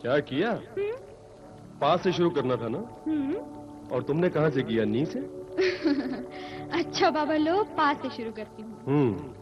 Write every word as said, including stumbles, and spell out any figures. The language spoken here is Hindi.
क्या किया? पास से शुरू करना था ना? और तुमने कहां से किया? नी से? अच्छा बाबा लो, पास से शुरू करती हूँ। हम्म